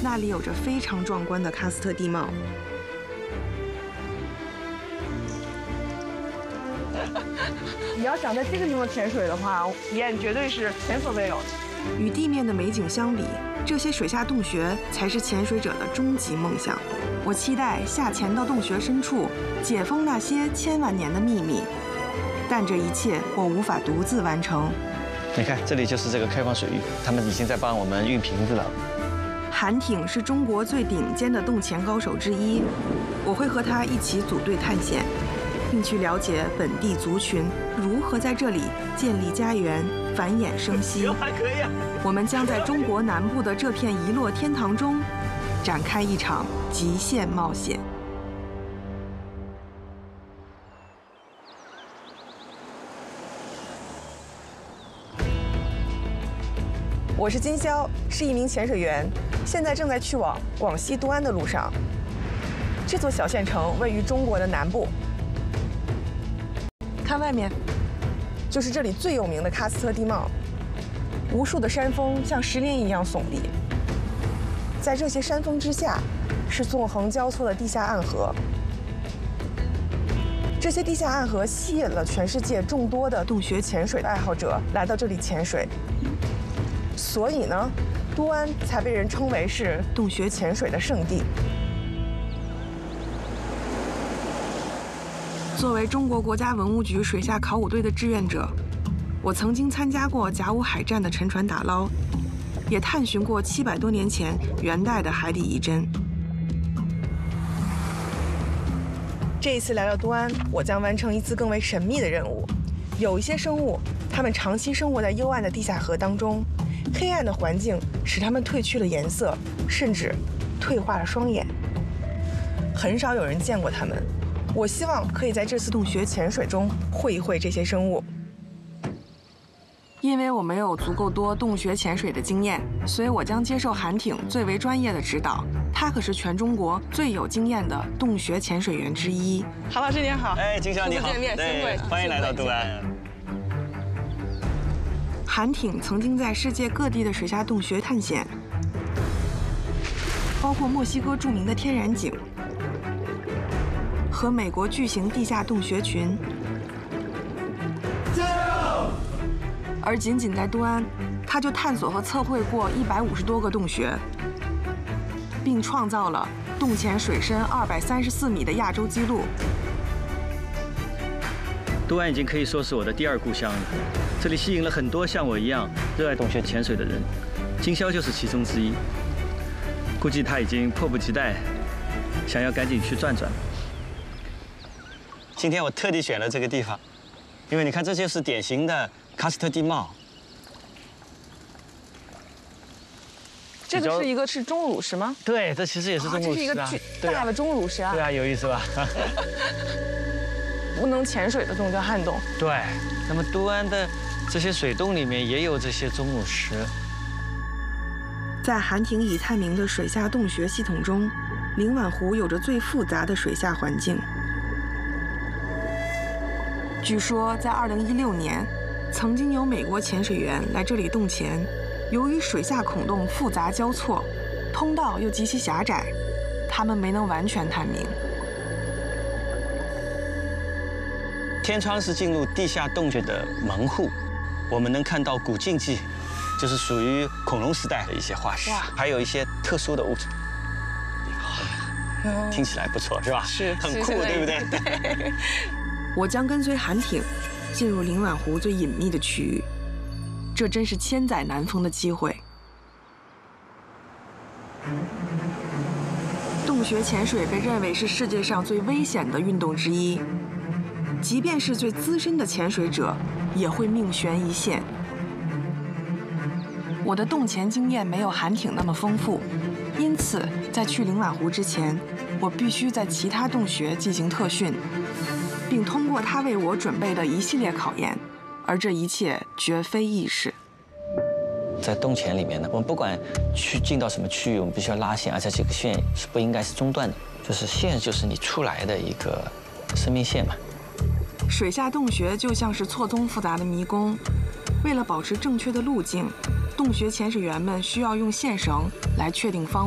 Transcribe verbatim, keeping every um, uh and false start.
那里有着非常壮观的喀斯特地貌。 你要想在这个地方潜水的话，体验绝对是前所未有的。 与地面的美景相比，这些水下洞穴才是潜水者的终极梦想。我期待下潜到洞穴深处，解封那些千万年的秘密。但这一切我无法独自完成。 你看，这里就是这个开放水域，他们已经在帮我们运瓶子了。 韩挺是中国最顶尖的洞潜高手之一，我会和他一起组队探险，并去了解本地族群如何在这里建立家园、繁衍生息。我们将在中国南部的这片遗落天堂中，展开一场极限冒险。我是金潇，是一名潜水员，现在正在去往广西都安的路上。这座小县城位于中国的南部。看外面，就是这里最有名的喀斯特地貌，无数的山峰像石林一样耸立。在这些山峰之下，是纵横交错的地下暗河。这些地下暗河吸引了全世界众多的洞穴潜水的爱好者来到这里潜水。所以呢，都安才被人称为是洞穴潜水的圣地。作为中国国家文物局水下考古队的志愿者，我曾经参加过甲午海战的沉船打捞，也探寻过七百多年前元代的海底遗珍。这一次来到都安，我将完成一次更为神秘的任务。有一些生物，它们长期生活在幽暗的地下河当中。黑暗的环境使它们褪去了颜色，甚至退化了双眼。很少有人见过它们。我希望可以在这次洞穴潜水中会一会这些生物。因为我没有足够多洞穴潜水的经验，所以我将接受韩挺最为专业的指导。他可是全中国最有经验的洞穴潜水员之一。韩老师您好。 哎，金潇你好。 见面，幸会， 欢迎来到都安。 韩挺曾经在世界各地的水下洞穴探险，包括墨西哥著名的天然井和美国巨型地下洞穴群。而仅仅在都安，他就探索和测绘过一百五十多个洞穴，并创造了洞潜水深二百三十四米的亚洲纪录。 都安已经可以说是我的第二故乡了。这里吸引了很多像我一样热爱洞穴潜水的人，金潇就是其中之一。估计他已经迫不及待，想要赶紧去转转。今天我特地选了这个地方，因为你看，这就是典型的喀斯特地貌。 这个是一个是钟乳石吗？ 对，这其实也是钟乳石啊。 这是一个巨大的钟乳石啊。 对啊，有意思吧？ 不能潜水的这种叫旱洞。 对，那么都安的这些水洞里面也有这些钟乳石。 在韩挺已探明的水下洞穴系统中，灵碗湖有着最复杂的水下环境。据说，在二零一六年，曾经有美国潜水员来这里洞潜，由于水下孔洞复杂交错，通道又极其狭窄，他们没能完全探明。 天窗是进入地下洞穴的门户，我们能看到古镜记，就是属于恐龙时代的一些化石，还有一些特殊的物种。听起来不错，是吧？ 是， 很酷，对不对？ 对。 我将跟随韩挺进入灵碗湖最隐秘的区域，这真是千载难逢的机会。洞穴潜水被认为是世界上最危险的运动之一。即便是最资深的潜水者，也会命悬一线。我的洞潜经验没有韩挺那么丰富，因此在去灵碗湖之前，我必须在其他洞穴进行特训，并通过他为我准备的一系列考验，而这一切绝非易事。 在洞潜里面呢，我们不管去进到什么区域，我们必须要拉线，而且这个线是不应该是中断的，就是线就是你出来的一个生命线嘛。 水下洞穴就像是错综复杂的迷宫，为了保持正确的路径，洞穴潜水员们需要用线绳来确定方